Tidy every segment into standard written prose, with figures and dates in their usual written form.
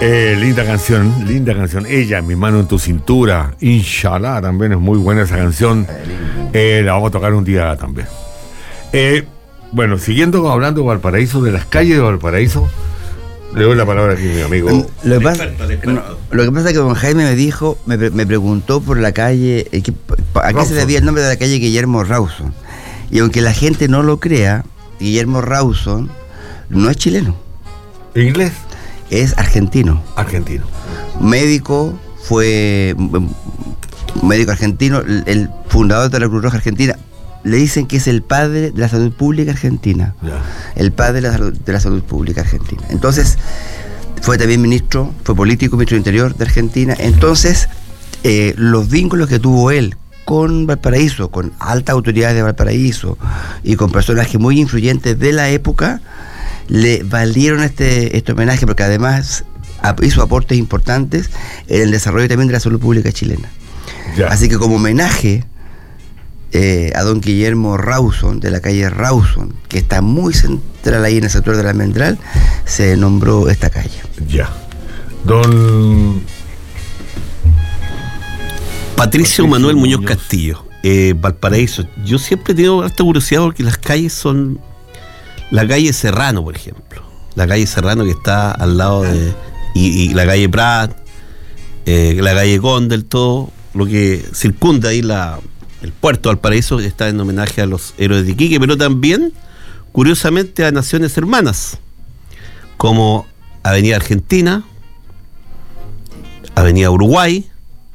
Linda canción. Ella, mi mano en tu cintura. Inshallah, también es muy buena esa canción. La vamos a tocar un día también. Bueno, siguiendo hablando de Valparaíso, de las calles de Valparaíso, le doy la palabra aquí a mi amigo. Lo que pasa es que don Jaime me dijo, me preguntó por la calle, ¿a qué se debía el nombre de la calle Guillermo Rawson? Y aunque la gente no lo crea, Guillermo Rawson no es chileno. ¿Inglés? Es argentino. Argentino. Médico argentino, el fundador de la Cruz Roja Argentina. Le dicen que es el padre de la salud pública argentina. Ya. El padre de la salud pública argentina. Entonces, fue también ministro de Interior de Argentina. Entonces, los vínculos que tuvo él con Valparaíso, con altas autoridades de Valparaíso y con personajes muy influyentes de la época, le valieron este homenaje, porque además hizo aportes importantes en el desarrollo también de la salud pública chilena. Ya. Así que como homenaje a don Guillermo Rawson, de la calle Rawson, que está muy central ahí en el sector de la Almendral, se nombró esta calle. Ya. Don Patricio Manuel Muñoz Castillo, Valparaíso. Yo siempre he tenido esta curiosidad porque las calles son... La calle Serrano, por ejemplo. La calle Serrano que está al lado de... Y la calle Prat, la calle Gondel, todo lo que circunda ahí el puerto de Valparaíso está en homenaje a los héroes de Iquique, pero también, curiosamente, a naciones hermanas, como Avenida Argentina, Avenida Uruguay,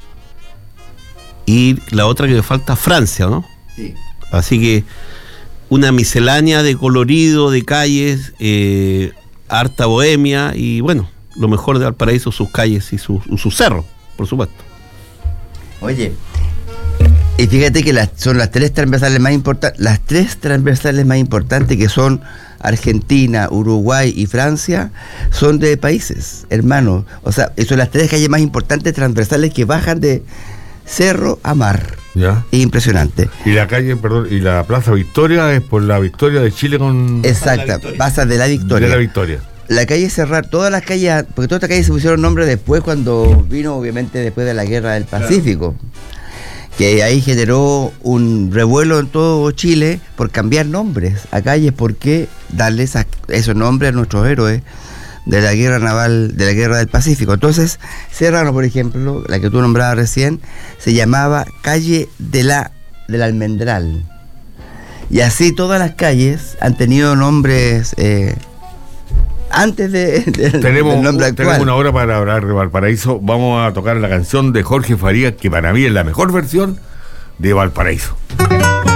y la otra que me falta, Francia, ¿no? Sí. Así que una miscelánea de colorido, de calles, harta bohemia, y bueno, lo mejor de Valparaíso, sus calles y sus cerros, por supuesto. Oye, y fíjate que son las tres transversales más importantes, que son Argentina, Uruguay y Francia, son de países hermanos. O sea, son las tres calles más importantes transversales que bajan de cerro a mar. Ya. Impresionante. Y la calle, perdón, y la Plaza Victoria es por la victoria de Chile con... Exacta, pasa de la Victoria. De la Victoria. La calle Serrar, todas las calles, porque todas estas calles se pusieron nombre después, cuando vino, obviamente, después de la Guerra del Pacífico. Claro. Que ahí generó un revuelo en todo Chile por cambiar nombres a calles, porque darle esos nombres a nuestros héroes de la guerra naval, de la Guerra del Pacífico. Entonces, Serrano, por ejemplo, la que tú nombrabas recién, se llamaba calle de la Almendral. Y así todas las calles han tenido nombres antes del nombre actual. Tenemos una hora para hablar de Valparaíso. Vamos a tocar la canción de Jorge Farías, que para mí es la mejor versión de Valparaíso.